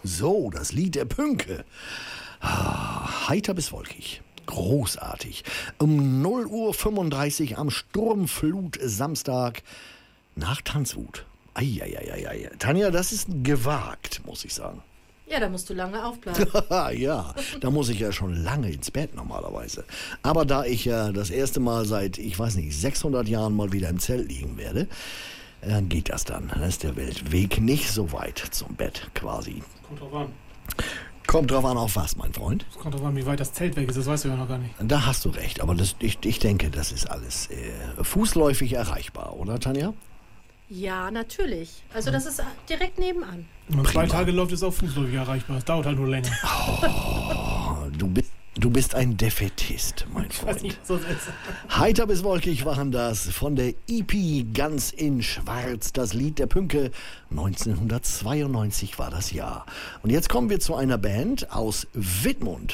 So, das Lied der Pünke. Heiter bis wolkig. Großartig. Um 0:35 Uhr am Sturmflut-Samstag nach Tanzwut. Eieieiei. Tanja, das ist gewagt, muss ich sagen. Ja, da musst du lange aufbleiben. Ja, da muss ich ja schon lange ins Bett normalerweise. Aber da ich ja das erste Mal seit, 600 Jahren mal wieder im Zelt liegen werde, dann geht das dann. Dann ist der Weg nicht so weit zum Bett quasi. Kommt drauf an. Kommt drauf an auf was, mein Freund? Es kommt drauf an, wie weit das Zelt weg ist, das weißt du ja noch gar nicht. Da hast du recht, aber ich denke, das ist alles fußläufig erreichbar, oder Tanja? Ja, natürlich. Also das ist direkt nebenan. Wenn man 2 Tage läuft, ist auch fußläufig erreichbar. Es dauert halt nur länger. Oh, du bist ein Defätist, mein Freund. Ich weiß nicht, was das ist. Heiter bis wolkig waren das von der EP Ganz in Schwarz, das Lied der Pünke. 1992 war das Jahr. Und jetzt kommen wir zu einer Band aus Wittmund.